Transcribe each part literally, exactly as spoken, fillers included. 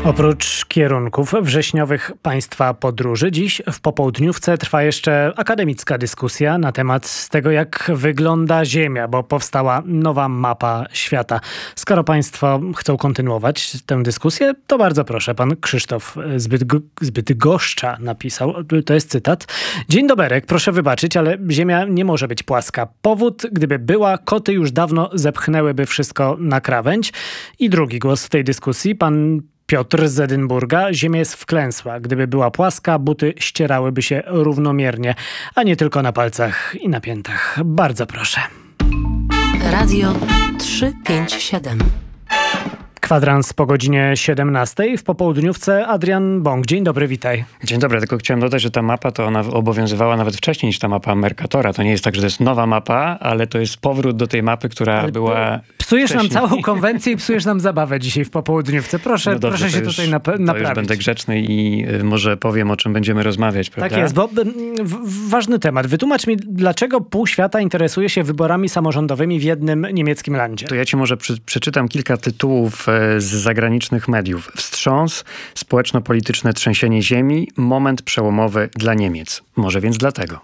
Oprócz kierunków wrześniowych państwa podróży, dziś w popołudniówce trwa jeszcze akademicka dyskusja na temat tego, jak wygląda Ziemia, bo powstała nowa mapa świata. Skoro państwo chcą kontynuować tę dyskusję, to bardzo proszę. Pan Krzysztof z Bydgoszcza napisał, to jest cytat. Dzień doberek, proszę wybaczyć, ale Ziemia nie może być płaska. Powód, gdyby była, koty już dawno zepchnęłyby wszystko na krawędź. I drugi głos w tej dyskusji, pan Piotr z Edynburga. Ziemia jest wklęsła. Gdyby była płaska, buty ścierałyby się równomiernie, a nie tylko na palcach i na piętach. Bardzo proszę. Radio trzysta pięćdziesiąt siedem. Kwadrans po godzinie siedemnastej. W popołudniówce Adrian Bąk. Dzień dobry, witaj. Dzień dobry, tylko chciałem dodać, że ta mapa to ona obowiązywała nawet wcześniej niż ta mapa Mercatora. To nie jest tak, że to jest nowa mapa, ale to jest powrót do tej mapy, która ale była Psujesz wcześniej. nam całą konwencję i psujesz nam zabawę dzisiaj w popołudniówce. Proszę, no dobrze, proszę się już, tutaj nap- to naprawić. już będę grzeczny i y, może powiem, o czym będziemy rozmawiać, prawda? Tak jest, bo w, ważny temat. Wytłumacz mi, dlaczego pół świata interesuje się wyborami samorządowymi w jednym niemieckim landzie. To ja ci może przy, przeczytam kilka tytułów y, z zagranicznych mediów. Wstrząs, społeczno-polityczne trzęsienie ziemi, moment przełomowy dla Niemiec. Może więc dlatego.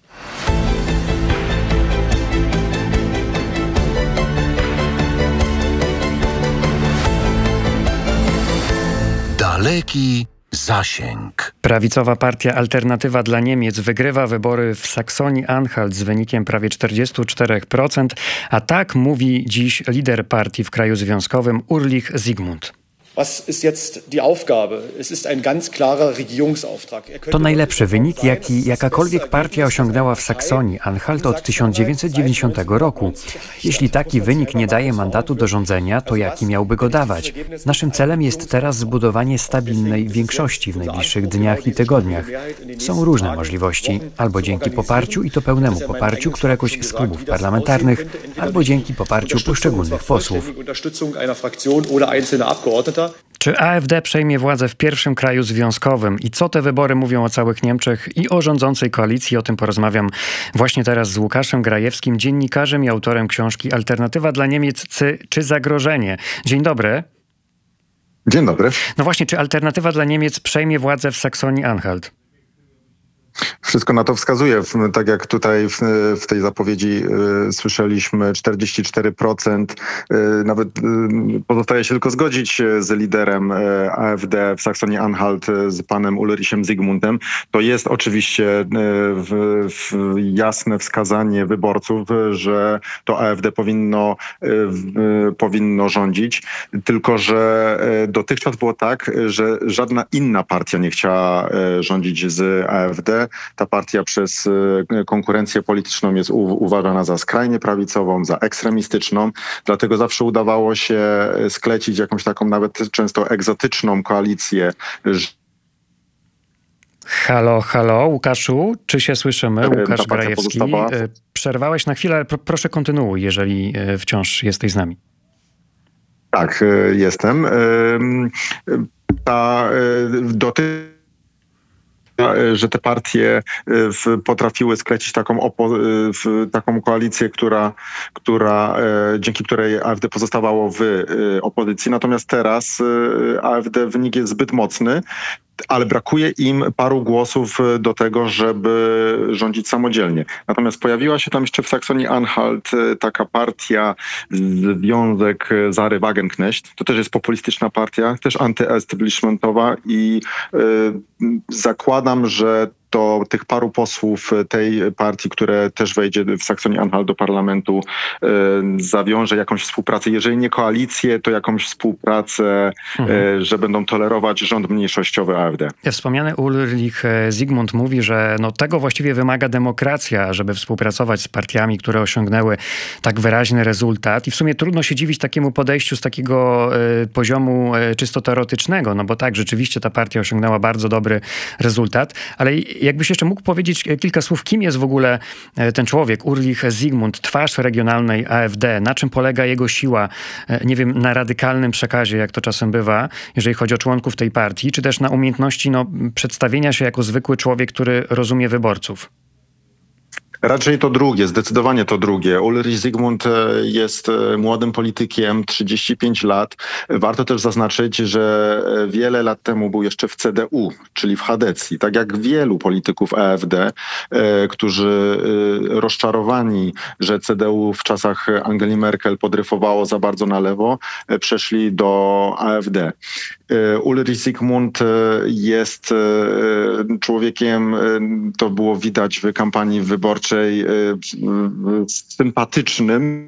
Daleki zasięg. Prawicowa partia Alternatywa dla Niemiec wygrywa wybory w Saksonii-Anhalt z wynikiem prawie czterdzieści cztery procent, a tak mówi dziś lider partii w kraju związkowym Ulrich Zygmunt. To najlepszy wynik, jaki jakakolwiek partia osiągnęła w Saksonii-Anhalt od tysiąc dziewięćset dziewięćdziesiątego roku. Jeśli taki wynik nie daje mandatu do rządzenia, to jaki miałby go dawać? Naszym celem jest teraz zbudowanie stabilnej większości w najbliższych dniach i tygodniach. Są różne możliwości. Albo dzięki poparciu, i to pełnemu poparciu któregoś z klubów parlamentarnych, albo dzięki poparciu poszczególnych posłów. Czy A F D przejmie władzę w pierwszym kraju związkowym i co te wybory mówią o całych Niemczech i o rządzącej koalicji? O tym porozmawiam właśnie teraz z Łukaszem Grajewskim, dziennikarzem i autorem książki Alternatywa dla Niemiec czy zagrożenie. Dzień dobry. Dzień dobry. No właśnie, czy Alternatywa dla Niemiec przejmie władzę w Saksonii-Anhalt? Wszystko na to wskazuje. Tak jak tutaj w, w tej zapowiedzi y, słyszeliśmy, czterdzieści cztery procent. Y, nawet y, pozostaje się tylko zgodzić z liderem y, A F D w Saksonii-Anhalt, y, z panem Ulrichem Zygmuntem. To jest oczywiście y, w, w jasne wskazanie wyborców, y, że to A F D powinno, y, y, powinno rządzić. Tylko że y, dotychczas było tak, że żadna inna partia nie chciała y, rządzić z A F D. Ta partia przez konkurencję polityczną jest u- uważana za skrajnie prawicową, za ekstremistyczną. Dlatego zawsze udawało się sklecić jakąś taką nawet często egzotyczną koalicję. Halo, halo, Łukaszu, czy się słyszymy? Łukasz Grajewski. Pozostała... Przerwałeś na chwilę, ale pro- proszę kontynuuj, jeżeli wciąż jesteś z nami. Tak, jestem. Ta doty że te partie potrafiły sklecić taką, opo- taką koalicję, która, która, dzięki której A F D pozostawało w opozycji. Natomiast teraz A F D wynik jest zbyt mocny, ale brakuje im paru głosów do tego, żeby rządzić samodzielnie. Natomiast pojawiła się tam jeszcze w Saksonii-Anhalt taka partia, Związek Sary Wagenknecht. To też jest populistyczna partia, też antyestablishmentowa i y, zakładam, że to tych paru posłów tej partii, które też wejdzie w Saksonii-Anhalt do parlamentu, y, zawiąże jakąś współpracę. Jeżeli nie koalicję, to jakąś współpracę, mhm. y, że będą tolerować rząd mniejszościowy A F D. Wspomniany Ulrich Zygmunt mówi, że no tego właściwie wymaga demokracja, żeby współpracować z partiami, które osiągnęły tak wyraźny rezultat. I w sumie trudno się dziwić takiemu podejściu z takiego y, poziomu y, czysto teoretycznego, no bo tak, rzeczywiście ta partia osiągnęła bardzo dobry rezultat, ale jakbyś jeszcze mógł powiedzieć kilka słów, kim jest w ogóle ten człowiek, Ulrich Zygmunt, twarz regionalnej A F D, na czym polega jego siła, nie wiem, na radykalnym przekazie, jak to czasem bywa, jeżeli chodzi o członków tej partii, czy też na umiejętności no, przedstawienia się jako zwykły człowiek, który rozumie wyborców? Raczej to drugie, zdecydowanie to drugie. Ulrich Zygmunt jest młodym politykiem, trzydzieści pięć lat. Warto też zaznaczyć, że wiele lat temu był jeszcze w C D U, czyli w Chadecji. Tak jak wielu polityków A F D, którzy rozczarowani, że C D U w czasach Angeli Merkel podryfowało za bardzo na lewo, przeszli do A F D. Ulrich Zygmunt jest człowiekiem, to było widać w kampanii wyborczej, sympatycznym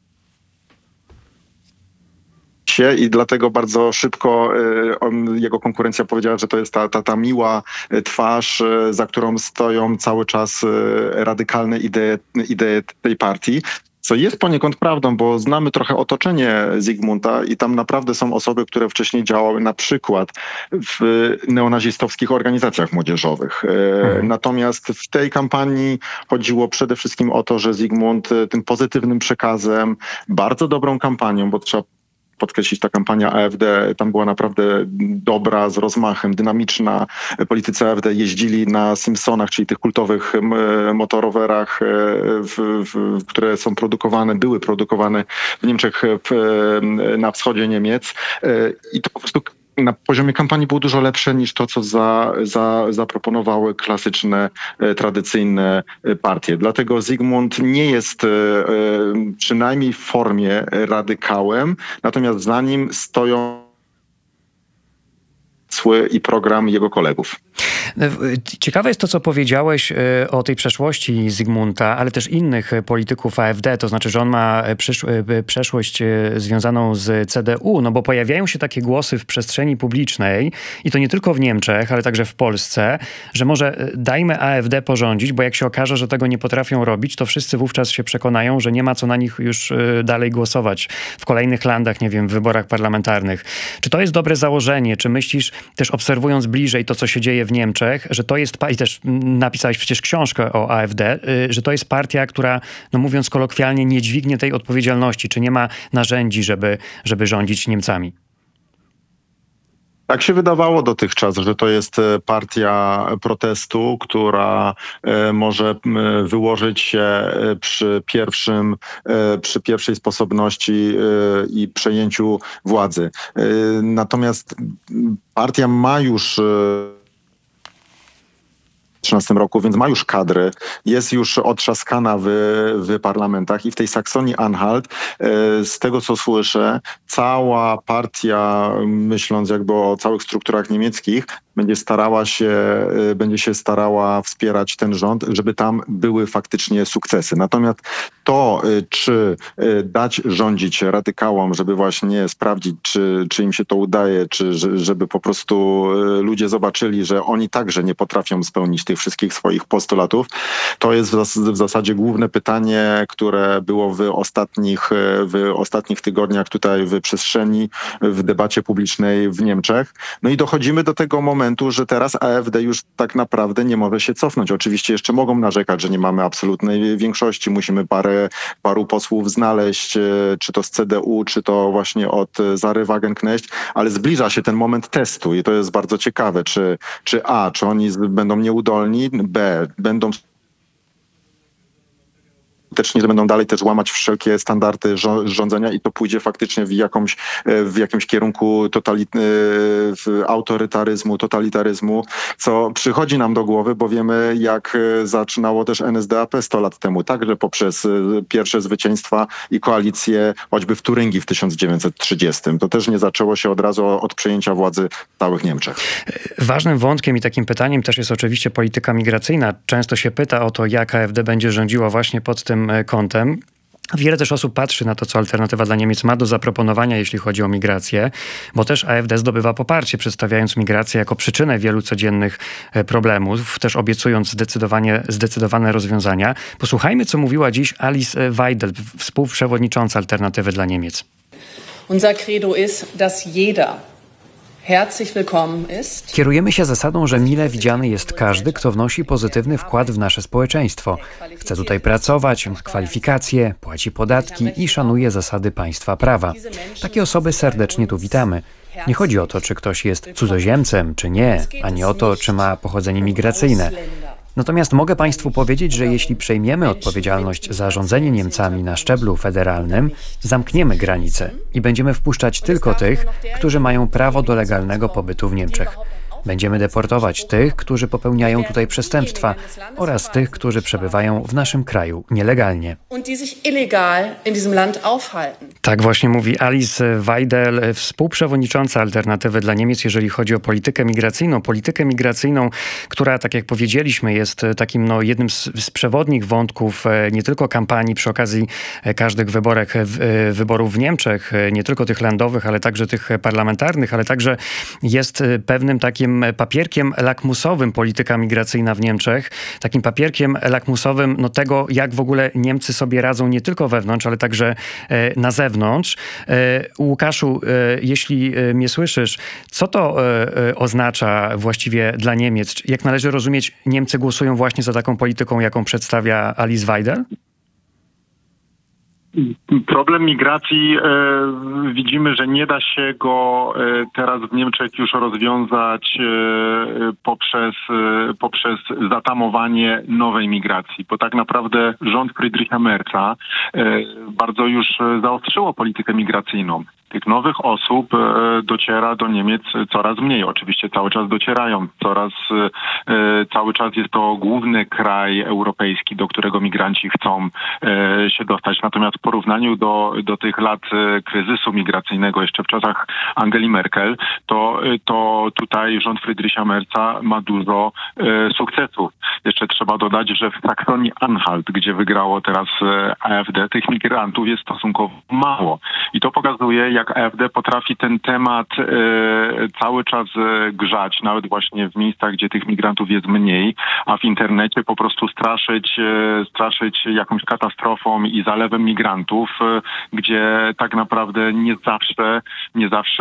się i dlatego bardzo szybko on, jego konkurencja powiedziała, że to jest ta, ta, ta miła twarz, za którą stoją cały czas radykalne idee, idee tej partii. Co jest poniekąd prawdą, bo znamy trochę otoczenie Zygmunta i tam naprawdę są osoby, które wcześniej działały na przykład w neonazistowskich organizacjach młodzieżowych. Mhm. Natomiast w tej kampanii chodziło przede wszystkim o to, że Zygmunt tym pozytywnym przekazem, bardzo dobrą kampanią, bo trzeba podkreślić, ta kampania A F D tam była naprawdę dobra, z rozmachem, dynamiczna. Politycy A F D jeździli na Simpsonach, czyli tych kultowych motorowerach, w, w, które są produkowane, były produkowane w Niemczech, w, na wschodzie Niemiec. I to po prostu na poziomie kampanii było dużo lepsze niż to, co za, za, zaproponowały klasyczne, tradycyjne partie. Dlatego Zygmunt nie jest przynajmniej w formie radykałem, natomiast za nim stoją i program jego kolegów. Ciekawe jest to, co powiedziałeś o tej przeszłości Zygmunta, ale też innych polityków A F D, to znaczy, że on ma przysz- przeszłość związaną z C D U, no bo pojawiają się takie głosy w przestrzeni publicznej i to nie tylko w Niemczech, ale także w Polsce, że może dajmy A F D porządzić, bo jak się okaże, że tego nie potrafią robić, to wszyscy wówczas się przekonają, że nie ma co na nich już dalej głosować w kolejnych landach, nie wiem, w wyborach parlamentarnych. Czy to jest dobre założenie? Czy myślisz, też obserwując bliżej to, co się dzieje w Niemczech, że to jest, i też napisałeś przecież książkę o A F D, że to jest partia, która, no mówiąc kolokwialnie, nie dźwignie tej odpowiedzialności, czy nie ma narzędzi, żeby, żeby rządzić Niemcami? Tak się wydawało dotychczas, że to jest partia protestu, która może wyłożyć się przy pierwszym, przy pierwszej sposobności i przejęciu władzy. Natomiast partia ma już w dwa tysiące trzynastym roku, więc ma już kadry, jest już otrzaskana w, w parlamentach i w tej Saksonii-Anhalt, z tego co słyszę, cała partia, myśląc jakby o całych strukturach niemieckich, będzie starała się, będzie się starała wspierać ten rząd, żeby tam były faktycznie sukcesy. Natomiast to, czy dać rządzić radykałom, żeby właśnie sprawdzić, czy, czy im się to udaje, czy żeby po prostu ludzie zobaczyli, że oni także nie potrafią spełnić tych wszystkich swoich postulatów, to jest w zasadzie główne pytanie, które było w ostatnich, w ostatnich tygodniach tutaj w przestrzeni, w debacie publicznej w Niemczech. No i dochodzimy do tego momentu, że teraz A F D już tak naprawdę nie może się cofnąć. Oczywiście jeszcze mogą narzekać, że nie mamy absolutnej większości. Musimy parę, paru posłów znaleźć, czy to z C D U, czy to właśnie od Zary Wagenknecht, ale zbliża się ten moment testu i to jest bardzo ciekawe, czy, czy A, czy oni będą nieudolni, B, będą że będą dalej też łamać wszelkie standardy rządzenia i to pójdzie faktycznie w, jakąś, w jakimś kierunku totalit, autorytaryzmu, totalitaryzmu, co przychodzi nam do głowy, bo wiemy, jak zaczynało też N S D A P sto lat temu, także poprzez pierwsze zwycięstwa i koalicje choćby w Turyngii w tysiąc dziewięćset trzydziestym. To też nie zaczęło się od razu od przejęcia władzy w całych Niemczech. Ważnym wątkiem i takim pytaniem też jest oczywiście polityka migracyjna. Często się pyta o to, jak A F D będzie rządziła właśnie pod tym kątem. Wiele też osób patrzy na to, co Alternatywa dla Niemiec ma do zaproponowania, jeśli chodzi o migrację, bo też A F D zdobywa poparcie, przedstawiając migrację jako przyczynę wielu codziennych problemów, też obiecując zdecydowanie, zdecydowane rozwiązania. Posłuchajmy, co mówiła dziś Alice Weidel, współprzewodnicząca Alternatywy dla Niemiec. Unser credo ist, dass jeder Kierujemy się zasadą, że mile widziany jest każdy, kto wnosi pozytywny wkład w nasze społeczeństwo. Chce tutaj pracować, kwalifikacje, płaci podatki i szanuje zasady państwa prawa. Takie osoby serdecznie tu witamy. Nie chodzi o to, czy ktoś jest cudzoziemcem, czy nie, ani o to, czy ma pochodzenie migracyjne. Natomiast mogę Państwu powiedzieć, że jeśli przejmiemy odpowiedzialność za rządzenie Niemcami na szczeblu federalnym, zamkniemy granice i będziemy wpuszczać tylko tych, którzy mają prawo do legalnego pobytu w Niemczech. Będziemy deportować tych, którzy popełniają tutaj przestępstwa oraz tych, którzy przebywają w naszym kraju nielegalnie. Tak właśnie mówi Alice Weidel, współprzewodnicząca Alternatywy dla Niemiec, jeżeli chodzi o politykę migracyjną. Politykę migracyjną, która, tak jak powiedzieliśmy, jest takim no, jednym z, z przewodnich wątków nie tylko kampanii przy okazji każdych wyborek, wyborów w Niemczech, nie tylko tych landowych, ale także tych parlamentarnych, ale także jest pewnym takim papierkiem lakmusowym polityka migracyjna w Niemczech, takim papierkiem lakmusowym no, tego, jak w ogóle Niemcy sobie radzą nie tylko wewnątrz, ale także e, na zewnątrz. E, Łukaszu, e, jeśli mnie słyszysz, co to e, oznacza właściwie dla Niemiec? Jak należy rozumieć, Niemcy głosują właśnie za taką polityką, jaką przedstawia Alice Weidel? Problem migracji, e, widzimy, że nie da się go e, teraz w Niemczech już rozwiązać e, poprzez, e, poprzez zatamowanie nowej migracji, bo tak naprawdę rząd Friedricha Merza e, bardzo już zaostrzyło politykę migracyjną. Tych nowych osób e, dociera do Niemiec coraz mniej. Oczywiście cały czas docierają. Coraz, e, cały czas jest to główny kraj europejski, do którego migranci chcą e, się dostać. Natomiast w porównaniu do, do tych lat e, kryzysu migracyjnego jeszcze w czasach Angeli Merkel, to, to tutaj rząd Friedricha Merza ma dużo e, sukcesów. Jeszcze trzeba dodać, że w Saksonii-Anhalt, gdzie wygrało teraz A F D, tych migrantów jest stosunkowo mało. I to pokazuje, jak A F D potrafi ten temat e, cały czas e, grzać, nawet właśnie w miejscach, gdzie tych migrantów jest mniej, a w internecie po prostu straszyć, e, straszyć jakąś katastrofą i zalewem migrantów, e, gdzie tak naprawdę nie zawsze, nie zawsze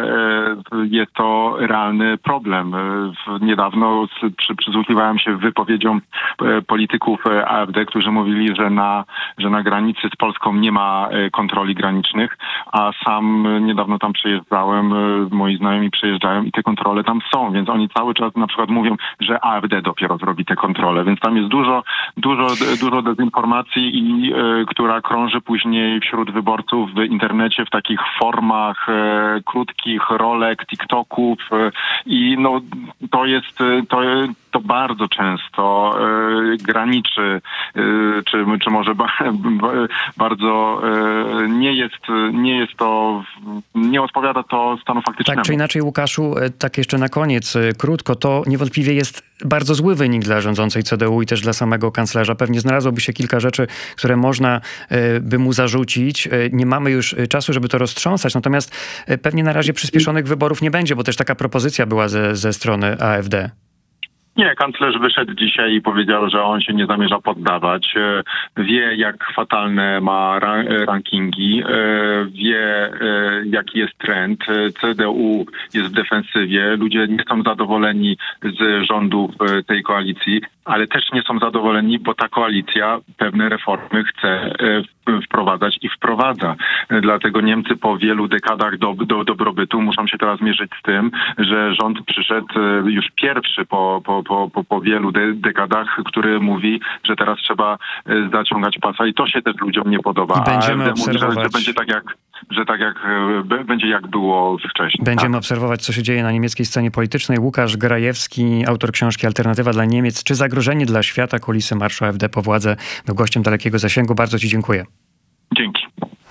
e, jest to realny problem. E, niedawno z, przy, przysłuchiwałem się wypowiedziom e, polityków A F D, którzy mówili, że na, że na granicy z Polską nie ma e, kontroli granicznych, a sam niedawno tam przejeżdżałem, moi znajomi przejeżdżają i te kontrole tam są, więc oni cały czas na przykład mówią, że A F D dopiero zrobi te kontrole, więc tam jest dużo, dużo, dużo dezinformacji, i, y, która krąży później wśród wyborców w internecie w takich formach y, krótkich rolek, TikToków y, i no to jest, to, to bardzo często y, graniczy, y, czy, czy może ba, ba, bardzo y, nie jest, nie jest to nie odpowiada to stanu faktycznemu. Tak czy inaczej, Łukaszu, tak jeszcze na koniec, krótko, to niewątpliwie jest bardzo zły wynik dla rządzącej C D U i też dla samego kanclerza. Pewnie znalazłoby się kilka rzeczy, które można by mu zarzucić. Nie mamy już czasu, żeby to roztrząsać, natomiast pewnie na razie przyspieszonych wyborów nie będzie, bo też taka propozycja była ze, ze strony A F D. Nie, kanclerz wyszedł dzisiaj i powiedział, że on się nie zamierza poddawać. Wie, jak fatalne ma rankingi, wie, jaki jest trend. C D U jest w defensywie. Ludzie nie są zadowoleni z rządów tej koalicji, ale też nie są zadowoleni, bo ta koalicja pewne reformy chce wprowadzać i wprowadza. Dlatego Niemcy po wielu dekadach do, do, dobrobytu muszą się teraz mierzyć z tym, że rząd przyszedł już pierwszy po, po, po, po, po wielu de, dekadach, który mówi, że teraz trzeba zaciągać pasa, i to się też ludziom nie podoba. Będziemy A obserwować. Mówi, że będzie tak jak, że tak jak będzie jak było wcześniej. Będziemy tak? obserwować, co się dzieje na niemieckiej scenie politycznej. Łukasz Grajewski, autor książki Alternatywa dla Niemiec. Czy zagrożenie dla świata? Kulisy marszu A F D po władzę. Był gościem Dalekiego Zasięgu. Bardzo Ci dziękuję. Dzięki.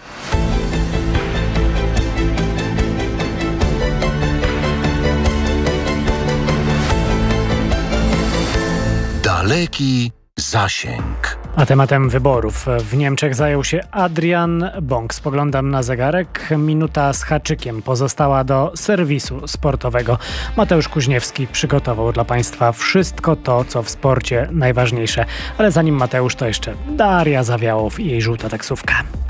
Daleki Zasięg. A tematem wyborów w Niemczech zajął się Adrian Bąk. Spoglądam na zegarek. Minuta z haczykiem pozostała do serwisu sportowego. Mateusz Kuźniewski przygotował dla Państwa wszystko to, co w sporcie najważniejsze. Ale zanim Mateusz, to jeszcze Daria Zawiałow i jej żółta taksówka.